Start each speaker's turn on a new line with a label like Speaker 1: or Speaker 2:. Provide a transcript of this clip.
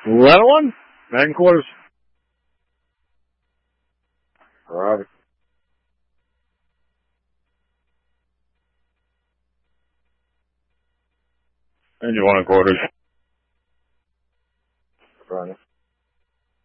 Speaker 1: Ladder one, back in quarters. Robbie. And you want in quarters.